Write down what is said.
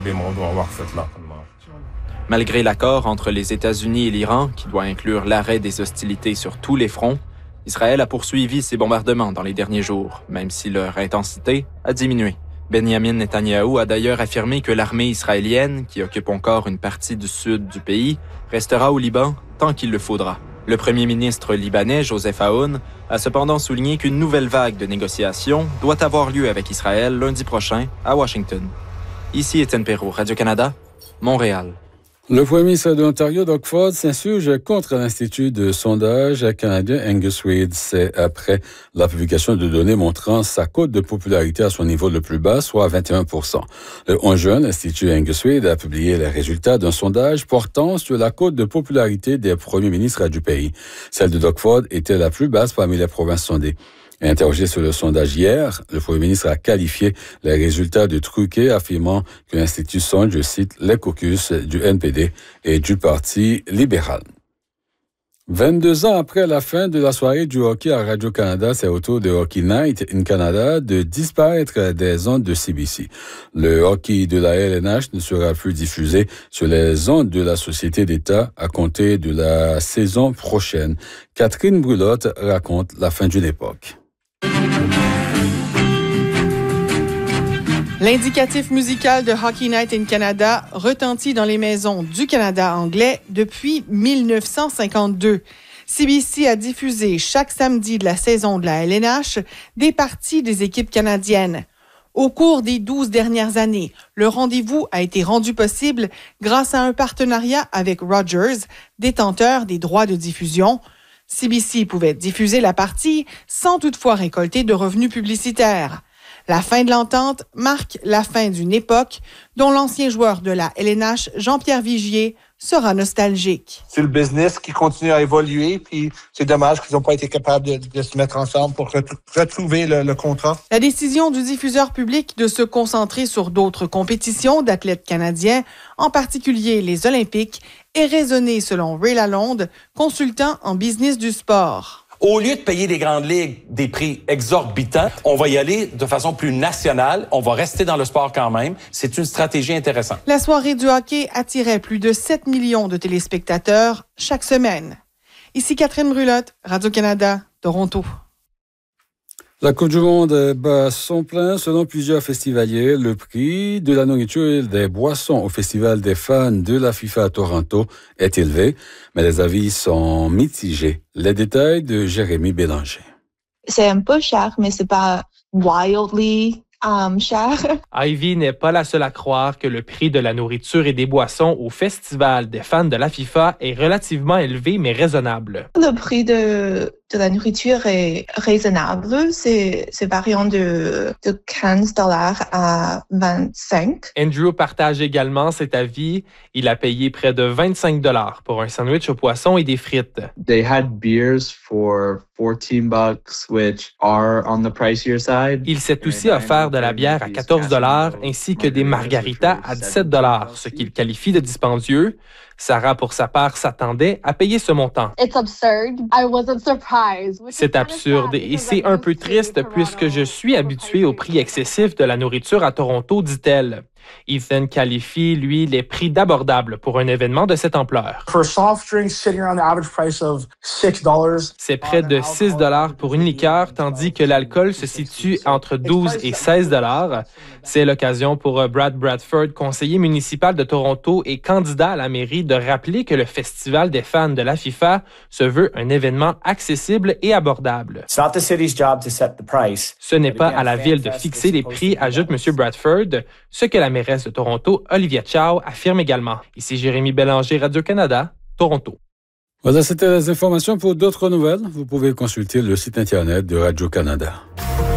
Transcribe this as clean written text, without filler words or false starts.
Malgré l'accord entre les États-Unis et l'Iran, qui doit inclure l'arrêt des hostilités sur tous les fronts, Israël a poursuivi ses bombardements dans les derniers jours, même si leur intensité a diminué. Benjamin Netanyahou a d'ailleurs affirmé que l'armée israélienne, qui occupe encore une partie du sud du pays, restera au Liban tant qu'il le faudra. Le premier ministre libanais, Joseph Aoun, a cependant souligné qu'une nouvelle vague de négociations doit avoir lieu avec Israël lundi prochain à Washington. Ici Étienne Perrault, Radio-Canada, Montréal. Le premier ministre de l'Ontario, Doug Ford, s'insurge contre l'Institut de sondage canadien Angus Reid. C'est après la publication de données montrant sa cote de popularité à son niveau le plus bas, soit 21%. Le 11 juin, l'Institut Angus Reid a publié les résultats d'un sondage portant sur la cote de popularité des premiers ministres du pays. Celle de Doug Ford était la plus basse parmi les provinces sondées. Interrogé sur le sondage hier, le premier ministre a qualifié les résultats de truqués, affirmant que l'Institut sonde, je cite, les caucus du NPD et du Parti libéral. 22 ans après la fin de la soirée du hockey à Radio-Canada, c'est au tour de Hockey Night in Canada de disparaître des ondes de CBC. Le hockey de la LNH ne sera plus diffusé sur les ondes de la Société d'État à compter de la saison prochaine. Catherine Brulotte raconte la fin d'une époque. L'indicatif musical de Hockey Night in Canada retentit dans les maisons du Canada anglais depuis 1952. CBC a diffusé chaque samedi de la saison de la LNH des parties des équipes canadiennes. Au cours des 12 dernières années, le rendez-vous a été rendu possible grâce à un partenariat avec Rogers, détenteur des droits de diffusion. CBC pouvait diffuser la partie sans toutefois récolter de revenus publicitaires. La fin de l'entente marque la fin d'une époque dont l'ancien joueur de la LNH, Jean-Pierre Vigier, sera nostalgique. C'est le business qui continue à évoluer, puis c'est dommage qu'ils n'ont pas été capables de se mettre ensemble pour retrouver le contrat. La décision du diffuseur public de se concentrer sur d'autres compétitions d'athlètes canadiens, en particulier les Olympiques, est raisonnée selon Ray Lalonde, consultant en business du sport. Au lieu de payer les grandes ligues des prix exorbitants, on va y aller de façon plus nationale. On va rester dans le sport quand même. C'est une stratégie intéressante. La soirée du hockey attirait plus de 7 millions de téléspectateurs chaque semaine. Ici Catherine Brulotte, Radio-Canada, Toronto. La Coupe du Monde bat son plein selon plusieurs festivaliers. Le prix de la nourriture et des boissons au Festival des fans de la FIFA à Toronto est élevé, mais les avis sont mitigés. Les détails de Jérémy Bélanger. C'est un peu cher, mais c'est pas wildly cher. Ivy n'est pas la seule à croire que le prix de la nourriture et des boissons au Festival des fans de la FIFA est relativement élevé mais raisonnable. Le prix de la nourriture est raisonnable. C'est variant de $15 à $25. Andrew partage également cet avis. Il a payé près de $25 pour un sandwich au poisson et des frites. They had beers for $14, which are on the pricier side. Il s'est aussi offert de la bière à $14 ainsi que des margaritas à $17, ce qu'il qualifie de dispendieux. Sarah, pour sa part, s'attendait à payer ce montant. C'est absurde et c'est un peu triste puisque je suis habituée au prix excessif de la nourriture à Toronto, dit-elle. Ethan qualifie, lui, les prix d'abordables pour un événement de cette ampleur. C'est près de $6 pour une liqueur, tandis que l'alcool se situe entre $12 et $16. C'est l'occasion pour Brad Bradford, conseiller municipal de Toronto et candidat à la mairie, de rappeler que le Festival des fans de la FIFA se veut un événement accessible et abordable. Ce n'est pas à la ville de fixer les prix, ajoute M. Bradford, ce que la mairesse de Toronto, Olivia Chow, affirme également. Ici Jérémy Bélanger, Radio-Canada, Toronto. Voilà, c'était les informations. Pour d'autres nouvelles, vous pouvez consulter le site Internet de Radio-Canada.